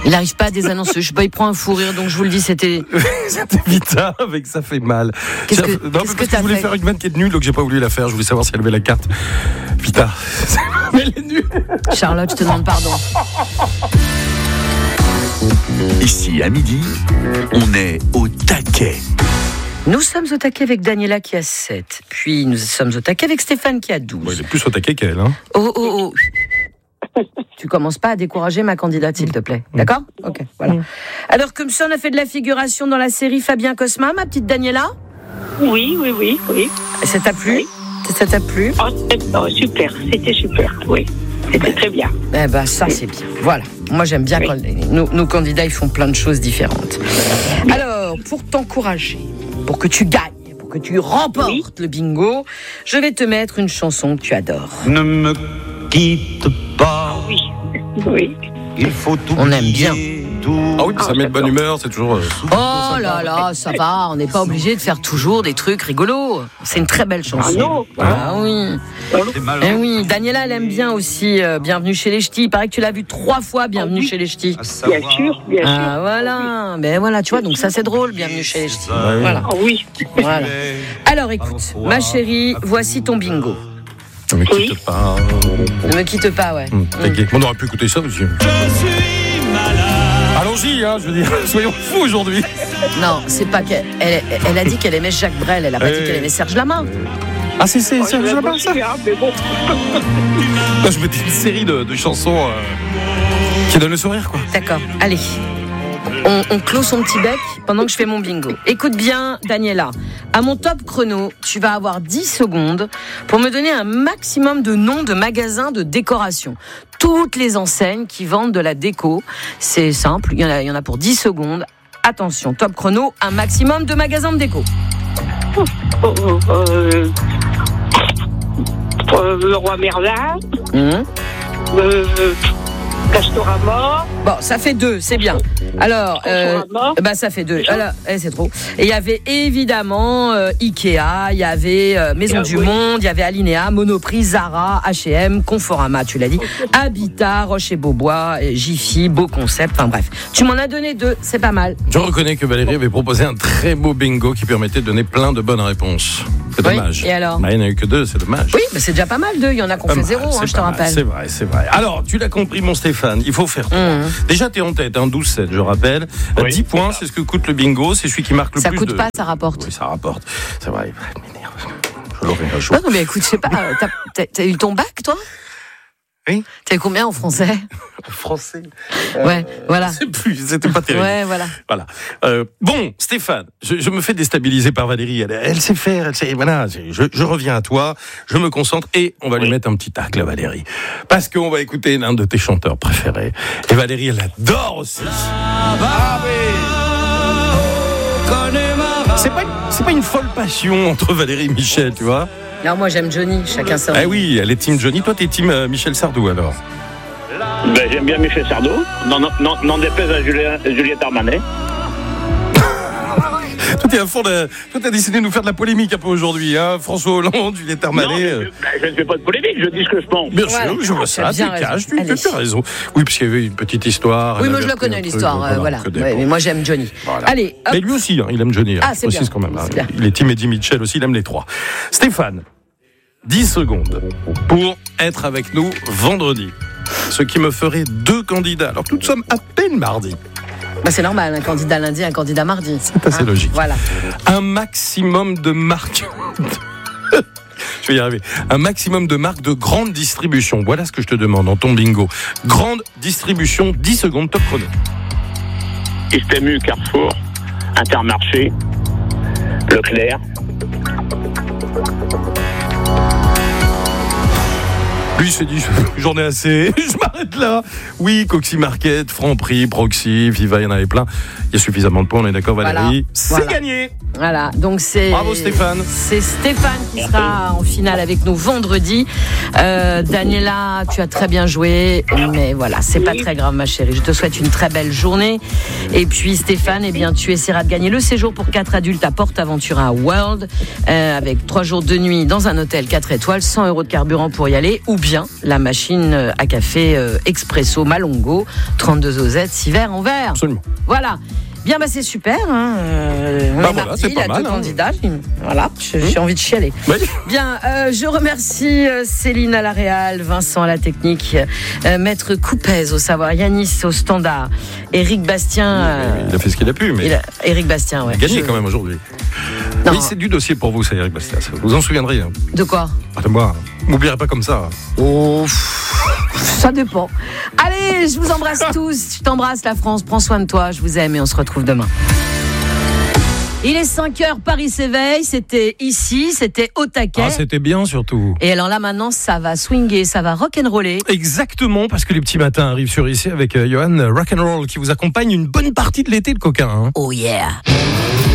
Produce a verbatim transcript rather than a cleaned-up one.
Il n'arrive pas à désannoncer. Je sais pas, il prend un fou rire, donc je vous le dis, c'était. C'était Vita, avec ça fait mal. Qu'est-ce que, non, qu'est-ce parce que, que t'as je voulais fait faire une vanne qui est nulle, donc j'ai pas voulu la faire. Je voulais savoir si elle avait la carte. Vita, mais elle est nulle. Charlotte, je te demande pardon. Ici, à midi, on est au taquet. Nous sommes au taquet avec Daniela qui a sept. Puis nous sommes au taquet avec Stéphane qui a douze. Bon, il est plus au taquet qu'elle, hein. Oh, oh, oh. Tu commences pas à décourager ma candidate, s'il te plaît. D'accord ? Ok, voilà. Alors, comme ça, on a fait de la figuration dans la série Fabien Cosma, ma petite Daniela ? Oui, oui, oui, oui. Ça t'a plu ? Oui. Ça t'a plu ? Oh, oh, super, c'était super, oui. C'était très bien. Eh ben, ça, c'est bien. Voilà. Moi, j'aime bien oui. quand les, nos, nos candidats, ils font plein de choses différentes. Alors, pour t'encourager, pour que tu gagnes, pour que tu remportes oui. le bingo, je vais te mettre une chanson que tu adores. Ne me quitte pas. Oui, oui. Il faut tout. On aime bien. Ah oui, ça met de bonne humeur, c'est toujours. Euh, oh là là, ça va, on n'est pas obligé de faire toujours des trucs rigolos. C'est une très belle chanson. Ah non. Ah oui. Eh oui, Daniela, elle aime bien aussi euh, Bienvenue chez les Ch'tis. Il paraît que tu l'as vu trois fois, Bienvenue ah, oui. chez les Ch'tis. Bien sûr, bien sûr. Ah voilà, mais voilà, tu vois, donc ça c'est drôle, Bienvenue chez les Ch'tis. Ah, voilà. oui. Voilà. Alors écoute, ma chérie, voici ton bingo. Ne me quitte oui. pas. Ne me quitte pas, ouais. Hum, t'inquiète, on aurait pu écouter ça aussi. Je suis malade. Allons-y, hein, je veux dire, soyons fous aujourd'hui. Non, c'est pas qu'elle. Elle, elle a dit qu'elle aimait Jacques Brel, elle a pas hey. dit qu'elle aimait Serge Lama. Ah, c'est, c'est Serge Lama, ça mais bon. Là, je mettais une série de, de chansons euh, qui donnent le sourire, quoi. D'accord, allez. On, on clôt son petit bec pendant que je fais mon bingo. Écoute bien, Daniela. À mon top chrono, tu vas avoir dix secondes pour me donner un maximum de noms de magasins de décoration. Toutes les enseignes qui vendent de la déco. C'est simple, il y en a, il y en a pour dix secondes. Attention, top chrono, un maximum de magasins de déco. Oh, oh, oh, euh, euh, le Roi Merlin. Mmh. Euh, Castorama. Bon, ça fait deux, c'est bien. Alors, euh, bah ça fait deux. Alors, eh, c'est trop. Et il y avait évidemment euh, Ikea, il y avait euh, Maison ah, du oui. Monde, il y avait Alinea, Monoprix, Zara, H et M, Conforama, tu l'as dit, Habitat, Roche et Beaubois, Jiffy, Beau Concept. Enfin bref, tu m'en as donné deux, c'est pas mal. Je reconnais que Valérie avait proposé un très beau bingo qui permettait de donner plein de bonnes réponses. C'est oui, dommage. Et alors bah, il n'y en a eu que deux, c'est dommage. Oui, mais c'est déjà pas mal deux. Il y en a qu'on fait zéro, hein, je te rappelle. C'est vrai, c'est vrai. Alors, tu l'as compris, mon Stéphane, il faut faire. Mmh. Déjà, t'es en tête, hein, douze sept, je rappelle. Oui, dix points, c'est ce que coûte le bingo. C'est celui qui marque le ça plus. Ça coûte de... pas, ça rapporte. Oui, ça rapporte. C'est vrai. Je l'aurais un jour. Non, mais écoute, je sais pas. T'as, t'as, t'as eu ton bac, toi ? Oui. T'as eu combien en français ? En français. Ouais, euh, voilà. C'est plus, c'était pas terrible. Ouais, voilà. Voilà. Euh, bon, Stéphane, je, je me fais déstabiliser par Valérie. Elle, elle sait faire. Elle sait. Voilà. Je, je reviens à toi. Je me concentre et on va oui. lui mettre un petit tacle à Valérie, parce qu'on va écouter l'un de tes chanteurs préférés. Et Valérie, elle adore aussi. Ah oui. C'est pas, c'est pas une folle passion entre Valérie et Michel, tu vois. Non, moi j'aime Johnny, chacun sa. Ah oui, elle est team Johnny. Toi, t'es team euh, Michel Sardou alors. Ben, j'aime bien Michel Sardou. Non, non, non, non déplaise à Julien, Juliette Armanet. Toi, t'es à fond de... Toi, t'as décidé de nous faire de la polémique un peu aujourd'hui, hein. François Hollande, Juliette Armanet. Non, je, ben, je ne fais pas de polémique, je dis ce que je pense. Bien sûr, ouais, je vois ça, t'es cash, tu as raison. Oui, parce qu'il y avait une petite histoire. Oui, moi je la connais l'histoire, euh, voilà. voilà. Ouais, mais moi j'aime Johnny. Voilà. Allez, hop. Mais lui aussi, hein, il aime Johnny. Ah, c'est bien. Quand même, hein. Il est team Eddie Mitchell aussi, il aime les trois. Stéphane, dix secondes pour être avec nous vendredi. Ce qui me ferait deux candidats. Alors que nous sommes à peine mardi. Bah c'est normal, un candidat lundi, un candidat mardi. C'est assez hein, logique. Voilà. Un maximum de marques. Je vais y arriver. Un maximum de marques de grande distribution. Voilà ce que je te demande dans ton bingo. Grande distribution, dix secondes, top chrono. Istemu, Carrefour, Intermarché, Leclerc. Lui, il s'est dit, j'en ai assez, je m'arrête là. Oui, Coxy Market, Franprix, Proxy, Viva, il y en avait plein. Il y a suffisamment de points, on est d'accord, Valérie. Voilà. C'est voilà. gagné. Voilà, donc c'est... Bravo Stéphane. C'est Stéphane qui sera en finale avec nous vendredi. Euh, Daniela, tu as très bien joué, mais voilà, c'est pas très grave, ma chérie. Je te souhaite une très belle journée. Et puis Stéphane, eh bien, tu essaieras de gagner le séjour pour quatre adultes à PortAventura World, euh, avec trois jours de nuit dans un hôtel quatre étoiles, cent euros de carburant pour y aller, ou bien bien la machine à café euh, Expresso Malongo, trente-deux osettes, six verres en verre. Absolument. Voilà. Bien, bah c'est super. Hein. Euh, on bah est voilà, mardi, c'est pas il y a mal, deux hein. candidats. Voilà, j'ai, j'ai envie de chialer. Oui. Bien, euh, je remercie euh, Céline à la réal, Vincent à la technique, euh, Maître Coupez au savoir, Yanis au standard, Éric Bastien. Euh, Il a fait ce qu'il a pu, mais il a, Éric Bastien, ouais. il a gagné Je- quand même aujourd'hui. Non. Oui, c'est du dossier pour vous, ça, Eric Bastia. ça, Vous vous en souviendrez. Hein. De quoi? Ah, de moi, m'oublierez pas comme ça. Oh, ça dépend. Allez, je vous embrasse tous. Je t'embrasse, la France. Prends soin de toi. Je vous aime et on se retrouve demain. Il est cinq heures, Paris s'éveille. C'était ici, c'était au taquet. Ah, c'était bien surtout. Et alors là, maintenant, ça va swinguer, ça va rock'n'roller. Exactement, parce que les petits matins arrivent sur ici avec euh, Johan Rock'n'Roll qui vous accompagne une bonne partie de l'été, le coquin. Hein. Oh yeah.